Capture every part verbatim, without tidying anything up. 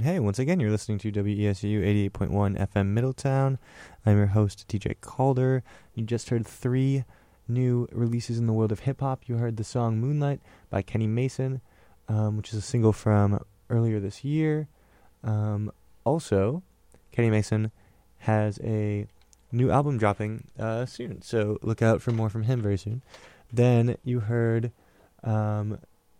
hey, once again, you're listening to W E S U eighty-eight point one F M Middletown. I'm your host, D J Calder. You just heard three new releases in the world of hip-hop. You heard the song Moonlight by Kenny Mason, um, which is a single from earlier this year. Um, also, Kenny Mason has a new album dropping uh, soon, so look out for more from him very soon. Then you heard, um,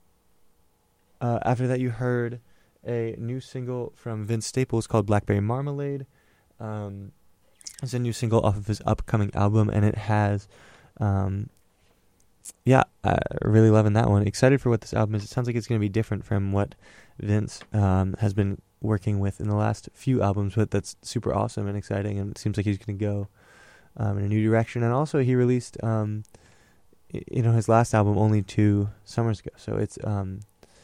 uh, after that you heard a new single from Vince Staples called Blackberry Marmalade. Um, it's a new single off of his upcoming album, and it has, um, yeah, uh, really loving that one. Excited for what this album is. It sounds like it's going to be different from what Vince um, has been working with in the last few albums, but that's super awesome and exciting, and it seems like he's going to go um, in a new direction. And also he released, um, y- you know, his last album only two summers ago, so it's um,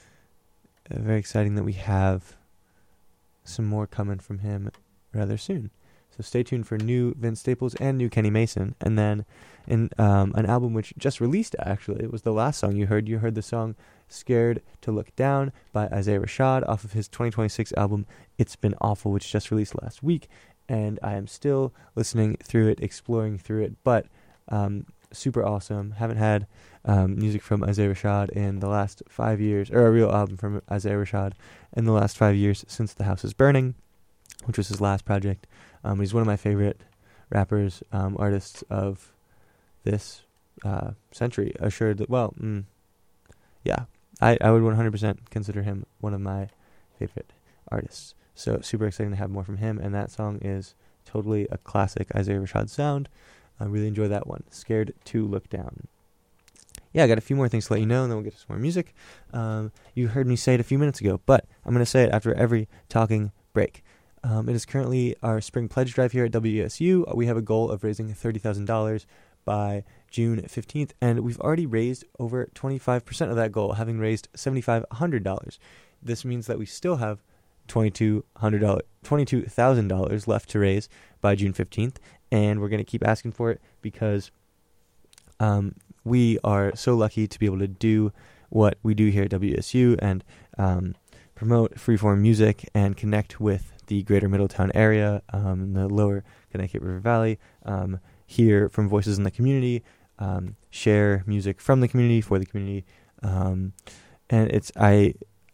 very exciting that we have some more coming from him rather soon. So stay tuned for new Vince Staples and new Kenny Mason. And then in um, an album which just released, actually, it was the last song you heard. You heard the song Scared to Look Down by Isaiah Rashad off of his twenty twenty-six album It's Been Awful, which just released last week. And I am still listening through it, exploring through it, but um, super awesome. Haven't had um, music from Isaiah Rashad in the last five years, or a real album from Isaiah Rashad in the last five years since The House is Burning, which was his last project. Um, he's one of my favorite rappers, um, artists of this uh, century. Assured that, well, mm, yeah, I, I would one hundred percent consider him one of my favorite artists. So super exciting to have more from him, and that song is totally a classic Isaiah Rashad sound. I really enjoy that one, Scared to Look Down. Yeah, I got a few more things to let you know, and then we'll get to some more music. Um, you heard me say it a few minutes ago, but I'm going to say it after every talking break. Um, it is currently our spring pledge drive here at W E S U. We have a goal of raising thirty thousand dollars by June fifteenth, and we've already raised over twenty-five percent of that goal, having raised seven thousand five hundred dollars. This means that we still have twenty-two thousand dollars left to raise by June fifteenth, and we're going to keep asking for it because um, we are so lucky to be able to do what we do here at W E S U and um, promote freeform music and connect with the greater Middletown area, um, the lower Connecticut River Valley, um, hear from voices in the community, um, share music from the community for the community, um, and it's I,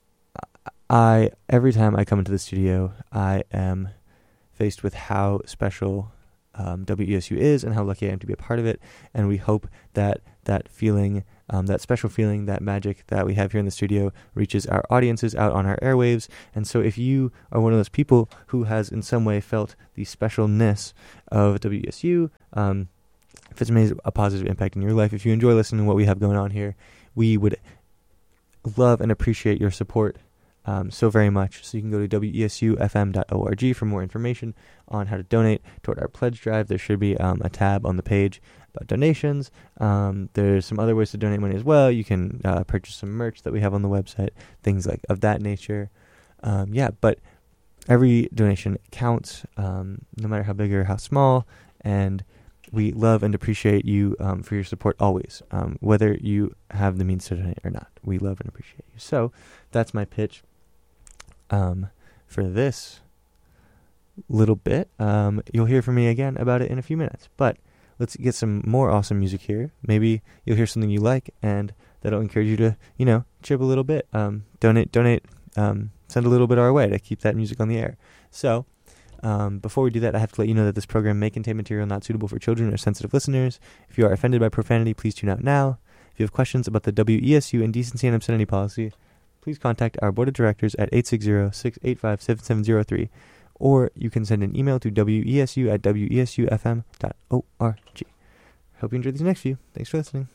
I every time I come into the studio, I am faced with how special um, W E S U is and how lucky I am to be a part of it, and we hope that that feeling, um, that special feeling, that magic that we have here in the studio reaches our audiences out on our airwaves. And so if you are one of those people who has in some way felt the specialness of W E S U, um, if it's made a positive impact in your life, if you enjoy listening to what we have going on here, we would love and appreciate your support um, so very much. So you can go to W E S U F M dot org for more information on how to donate toward our pledge drive. There should be um, a tab on the page about donations. Um, there's some other ways to donate money as well. You can uh, purchase some merch that we have on the website, things like of that nature. Um, yeah, but every donation counts, um, no matter how big or how small, and we love and appreciate you um, for your support always, um, whether you have the means to donate or not. We love and appreciate you. So that's my pitch um, for this little bit. Um, you'll hear from me again about it in a few minutes, but let's get some more awesome music here. Maybe you'll hear something you like, and that'll encourage you to, you know, chip a little bit, um, donate, donate, um, send a little bit our way to keep that music on the air. So, um, before we do that, I have to let you know that this program may contain material not suitable for children or sensitive listeners. If you are offended by profanity, please tune out now. If you have questions about the W E S U indecency and obscenity policy, please contact our board of directors at eight six zero, six eight five, seven seven zero three, or you can send an email to W E S U at W E S U F M dot org. Hope you enjoyed these next few. Thanks for listening.